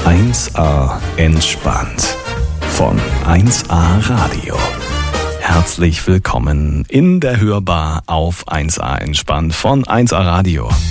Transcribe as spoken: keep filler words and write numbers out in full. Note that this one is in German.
eins a entspannt von eins a Radio. Herzlich willkommen in der Hörbar auf eins a entspannt von eins a Radio.